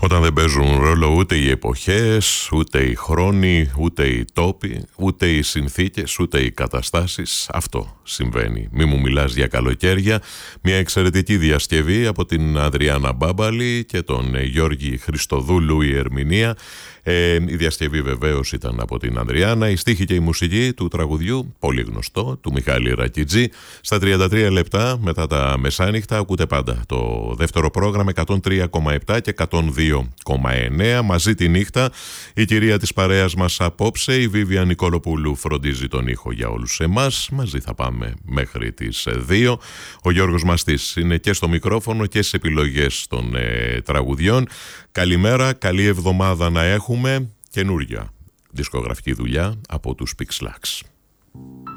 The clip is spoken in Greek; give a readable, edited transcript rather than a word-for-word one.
Όταν δεν παίζουν ρόλο ούτε οι εποχές, ούτε οι χρόνοι, ούτε οι τόποι, ούτε οι συνθήκες, ούτε οι καταστάσεις, αυτό συμβαίνει. Μη μου μιλάς για καλοκαίρια. Μια εξαιρετική διασκευή από την Αδριάννα Μπάμπαλη και τον Γιώργη Χριστοδούλου η ερμηνεία. Η διασκευή βεβαίως ήταν από την Ανδριάννα. Η στίχη και η μουσική του τραγουδιού, πολύ γνωστό, του Μιχάλη Ρακιτζή. Στα 33 λεπτά μετά τα μεσάνυχτα ακούτε πάντα το δεύτερο πρόγραμμα 103,7 και 102,9. Μαζί τη νύχτα η κυρία της παρέας μας απόψε, η Βίβια Νικολοπούλου, φροντίζει τον ήχο για όλους εμάς. Μαζί θα πάμε μέχρι τις 2. Ο Γιώργος Μαστής είναι και στο μικρόφωνο και στις επιλογές των τραγουδιών. Καλημέρα, καλή εβδομάδα να έχουμε. Καινούργια δισκογραφική δουλειά από τους Pixlax.